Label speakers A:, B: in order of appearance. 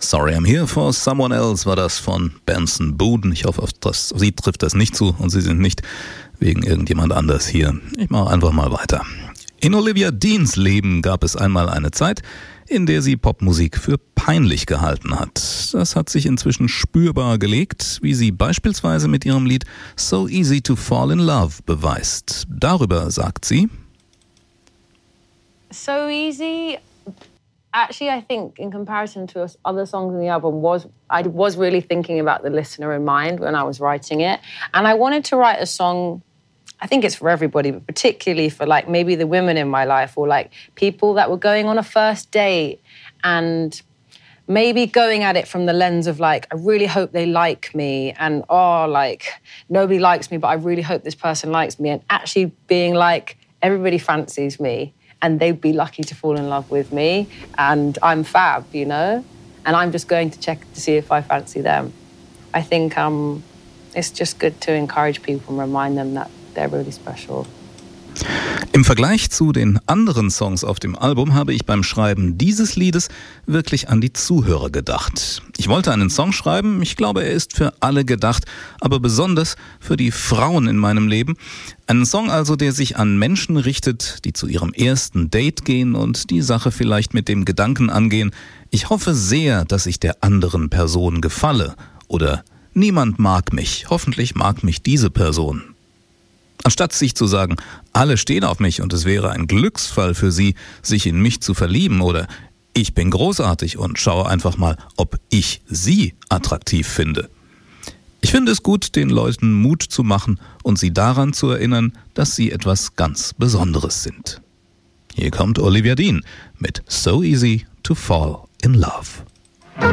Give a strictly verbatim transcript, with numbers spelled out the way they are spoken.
A: Sorry I'm Here for Someone Else war das von Benson Boone. Ich hoffe, auf, das, auf Sie trifft das nicht zu und Sie sind nicht wegen irgendjemand anders hier. Ich mache einfach mal weiter. In Olivia Deans Leben gab es einmal eine Zeit, in der sie Popmusik für peinlich gehalten hat. Das hat sich inzwischen spürbar gelegt, wie sie beispielsweise mit ihrem Lied So Easy to Fall in Love beweist. Darüber sagt sie:
B: So easy. Actually, I think in comparison to other songs in the album, was I was really thinking about the listener in mind when I was writing it. And I wanted to write a song, I think it's for everybody, but particularly for like maybe the women in my life or like people that were going on a first date and maybe going at it from the lens of like, I really hope they like me and oh, like nobody likes me, but I really hope this person likes me. And actually being like, everybody fancies me. And they'd be lucky to fall in love with me. And I'm fab, you know? And I'm just going to check to see if I fancy them. I think um, it's just good to encourage people and remind them that they're really special.
A: Im Vergleich zu den anderen Songs auf dem Album habe ich beim Schreiben dieses Liedes wirklich an die Zuhörer gedacht. Ich wollte einen Song schreiben, ich glaube, er ist für alle gedacht, aber besonders für die Frauen in meinem Leben. Einen Song also, der sich an Menschen richtet, die zu ihrem ersten Date gehen und die Sache vielleicht mit dem Gedanken angehen: Ich hoffe sehr, dass ich der anderen Person gefalle. Oder niemand mag mich, hoffentlich mag mich diese Person. Anstatt sich zu sagen, alle stehen auf mich und es wäre ein Glücksfall für sie, sich in mich zu verlieben, oder ich bin großartig und schaue einfach mal, ob ich sie attraktiv finde. Ich finde es gut, den Leuten Mut zu machen und sie daran zu erinnern, dass sie etwas ganz Besonderes sind. Hier kommt Olivia Dean mit So Easy to Fall in Love.